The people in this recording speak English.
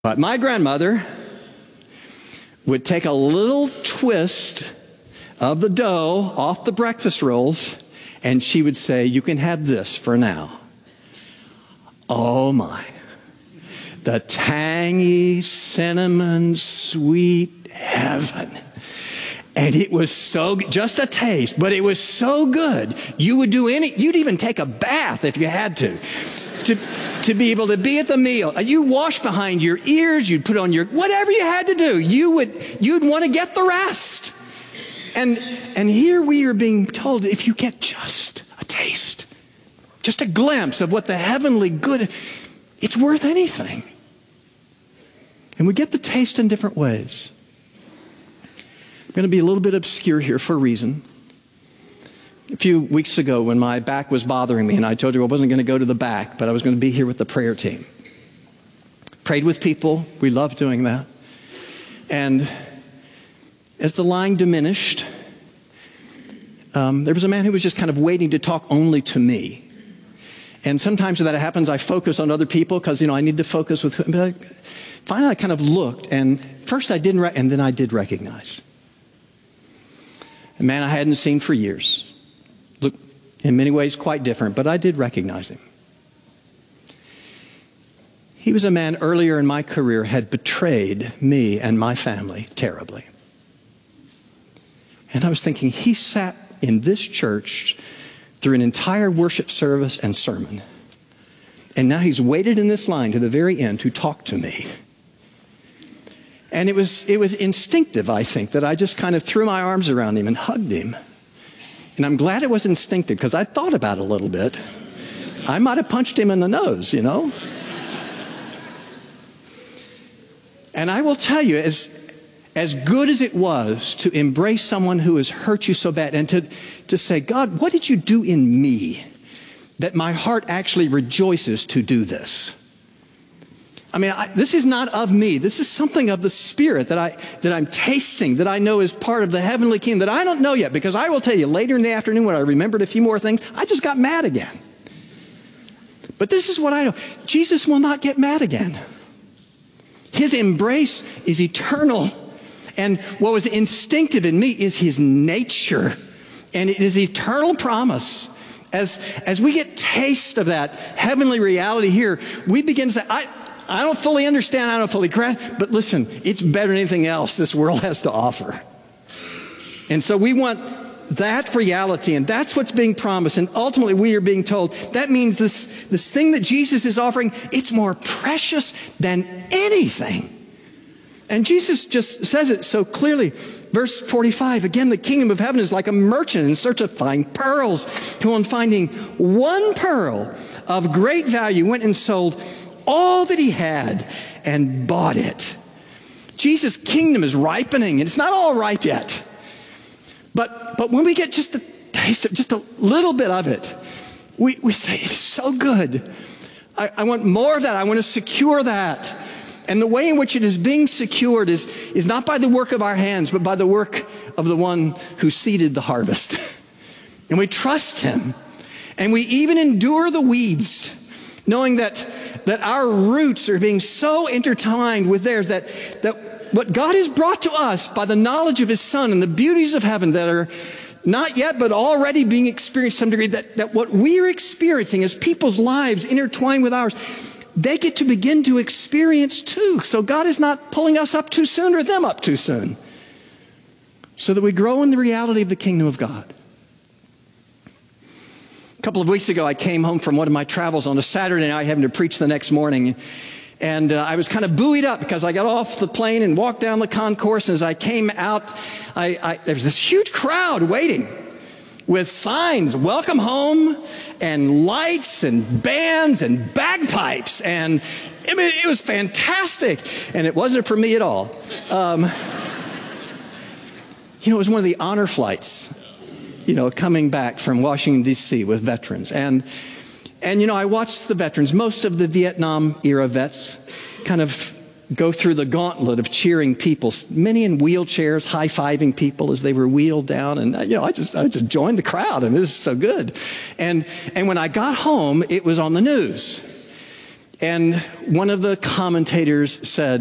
But my grandmother would take a little twist of the dough off the breakfast rolls, and she would say, "You can have this for now." Oh my. The tangy, cinnamon, sweet heaven. And it was so good, just a taste, but it was so good. You'd even take a bath if you had to be able to be at the meal. You wash behind your ears, you'd put on whatever you had to do, you'd want to get the rest. And here we are being told, if you get just a taste, just a glimpse of what the heavenly good, it's worth anything. And we get the taste in different ways. I'm going to be a little bit obscure here for a reason. A few weeks ago when my back was bothering me, and I told you I wasn't going to go to the back, but I was going to be here with the prayer team. Prayed with people. We love doing that. And as the line diminished, there was a man who was just kind of waiting to talk only to me. And sometimes when that happens, I focus on other people because, I need to focus with him. But finally, I kind of looked, and first I didn't, and then I did recognize a man I hadn't seen for years. Looked in many ways quite different, but I did recognize him. He was a man earlier in my career had betrayed me and my family terribly. And I was thinking, he sat in this church through an entire worship service and sermon. And now he's waited in this line to the very end to talk to me. And it was instinctive, I think, that I just kind of threw my arms around him and hugged him. And I'm glad it was instinctive because I thought about it a little bit. I might have punched him in the nose, And I will tell you, as good as it was to embrace someone who has hurt you so bad and to say, "God, what did you do in me that my heart actually rejoices to do this?" I mean, this is not of me. This is something of the Spirit that I'm tasting, that I know is part of the heavenly kingdom that I don't know yet. Because I will tell you, later in the afternoon when I remembered a few more things, I just got mad again. But this is what I know. Jesus will not get mad again. His embrace is eternal. And what was instinctive in me is his nature. And it is eternal promise. As we get taste of that heavenly reality here, we begin to say, I don't fully understand, I don't fully grasp, but listen, it's better than anything else this world has to offer. And so we want that reality, and that's what's being promised. And ultimately we are being told that means this thing that Jesus is offering, it's more precious than anything. And Jesus just says it so clearly. Verse 45, again, the kingdom of heaven is like a merchant in search of fine pearls, who on finding one pearl of great value went and sold all that he had and bought it. Jesus' kingdom is ripening, and it's not all ripe yet. But when we get just a taste of just a little bit of it, we say, it's so good. I want more of that. I want to secure that. And the way in which it is being secured is not by the work of our hands, but by the work of the one who seeded the harvest. And we trust him. And we even endure the weeds, knowing that our roots are being so intertwined with theirs that what God has brought to us by the knowledge of his Son and the beauties of heaven that are not yet but already being experienced to some degree, that what we're experiencing as people's lives intertwined with ours, they get to begin to experience too. So God is not pulling us up too soon or them up too soon, so that we grow in the reality of the kingdom of God. A couple of weeks ago, I came home from one of my travels on a Saturday night, having to preach the next morning. And I was kind of buoyed up because I got off the plane and walked down the concourse. And as I came out, there was this huge crowd waiting with signs, "Welcome home," and lights and bands and bagpipes. And I mean, it was fantastic. And it wasn't for me at all. It was one of the honor flights, coming back from Washington, D.C. with veterans. And I watched the veterans, most of the Vietnam era vets, kind of go through the gauntlet of cheering people, many in wheelchairs, high-fiving people as they were wheeled down. And, I just joined the crowd, and this is so good. And when I got home, it was on the news. And one of the commentators said,